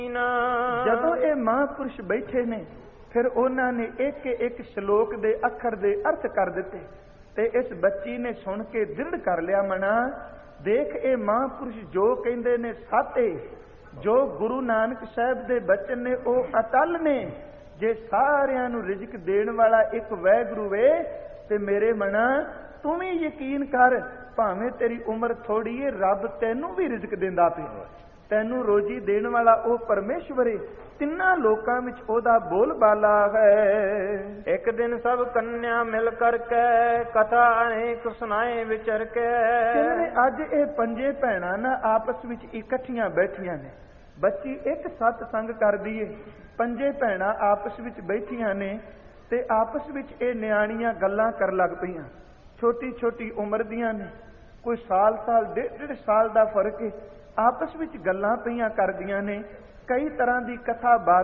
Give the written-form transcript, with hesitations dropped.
ਜਦੋਂ ਇਹ ਮਹਾਂਪੁਰਸ਼ ਬੈਠੇ ਨੇ ਫਿਰ ਉਹਨਾਂ ਨੇ ਇੱਕ ਇੱਕ ਸ਼ਲੋਕ ਦੇ ਅੱਖਰ ਦੇ ਅਰਥ ਕਰ ਦਿੱਤੇ ਤੇ ਇਸ ਬੱਚੀ ਨੇ ਸੁਣ ਕੇ ਦ੍ਰਿੜ ਕਰ ਲਿਆ ਮਨਾ, ਦੇਖ ਇਹ ਮਹਾਂਪੁਰਸ਼ ਜੋ ਕਹਿੰਦੇ ਨੇ ਸਾਤੇ, ਜੋ ਗੁਰੂ ਨਾਨਕ ਸਾਹਿਬ ਦੇ ਬਚਨ ਨੇ ਉਹ ਅਟਲ ਨੇ। ਜੇ ਸਾਰਿਆਂ ਨੂੰ ਰਿਜ਼ਕ ਦੇਣ ਵਾਲਾ ਇੱਕ ਵਾਹਿਗੁਰੂ ਵੇ ਤੇ ਮੇਰੇ ਮਨਾ ਤੂੰ ਵੀ ਯਕੀਨ ਕਰ, ਭਾਵੇਂ ਤੇਰੀ ਉਮਰ ਥੋੜੀ ਏ ਰੱਬ ਤੈਨੂੰ ਵੀ ਰਿਜ਼ਕ ਦਿੰਦਾ ਪਿਆ, ਤੈਨੂੰ ਰੋਜੀ ਦੇਣ ਵਾਲਾ ਉਹ ਪਰਮੇਸ਼ਵਰ ਏ, ਤਿੰਨਾਂ ਲੋਕਾਂ ਵਿੱਚ ਉਹਦਾ ਬੋਲ ਬਾਲਾ ਹੈ। ਇੱਕ ਦਿਨ ਸਭ ਕੰਨਿਆ ਮਿਲ ਕਰਕੇ ਕਥਾ ਅਨੇਕ ਸੁਣਾਏ ਵਿਚਰ ਕੇ। ਕਹਿੰਦੇ ਅੱਜ ਇਹ ਪੰਜੇ ਭੈਣਾਂ ਨਾ ਆਪਸ ਵਿੱਚ ਇਕੱਠੀਆਂ ਬੈਠੀਆਂ ਨੇ, ਬੱਚੀ ਇੱਕ ਸਤਸੰਗ ਕਰਦੀ ਏ, ਪੰਜੇ ਭੈਣਾਂ ਆਪਸ ਵਿੱਚ ਬੈਠੀਆਂ ਨੇ ਤੇ ਆਪਸ ਵਿੱਚ ਇਹ ਨਿਆਣੀਆਂ ਗੱਲਾਂ ਕਰਨ ਲੱਗ ਪਈਆਂ। ਛੋਟੀ ਛੋਟੀ ਉਮਰ ਦੀਆਂ ਨੇ, ਕੋਈ ਸਾਲ ਡੇਢ ਸਾਲ ਦਾ ਫਰਕ ਏ, ਆਪਸ ਵਿੱਚ ਗੱਲਾਂ ਪਈਆਂ ਕਰਦੀਆਂ ਨੇ, ਕਈ ਤਰ੍ਹਾਂ ਦੀ ਕਥਾ